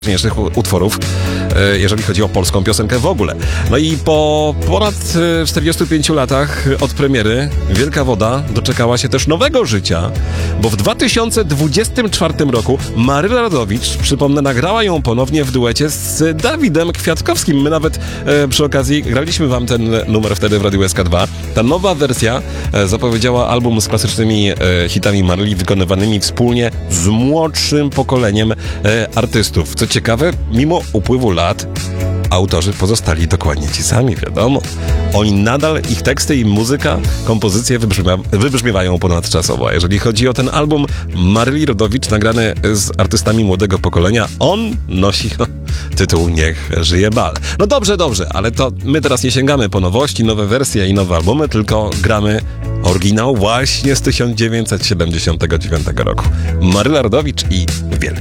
najważniejszych utworów, jeżeli chodzi o polską piosenkę w ogóle. No i po ponad 45 latach od premiery Wielka Woda doczekała się też nowego życia, bo w 2024 roku Maryla Rodowicz, przypomnę, nagrała ją ponownie w duecie z Dawidem Kwiatkowskim. My nawet przy okazji graliśmy wam ten numer wtedy w Radiu SK2. Ta nowa wersja zapowiedziała album z klasycznymi hitami Maryli wykonywanymi wspólnie z młodszym pokoleniem artystów. Co ciekawe, mimo upływu lat autorzy pozostali dokładnie ci sami, wiadomo. Oni nadal, ich teksty i muzyka, kompozycje wybrzmiewają ponadczasowo. A jeżeli chodzi o ten album Maryli Rodowicz nagrany z artystami młodego pokolenia, on nosi tytuł Niech żyje bal. No dobrze, ale to my teraz nie sięgamy po nowości, nowe wersje i nowe albumy, tylko gramy oryginał właśnie z 1979 roku. Maryla Rodowicz i Wielka